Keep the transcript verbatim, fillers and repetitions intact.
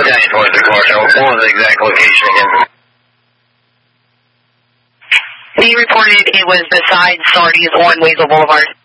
ten towards the corner. What was the exact location again? He reported it was beside Sardi's on Weasel Boulevard.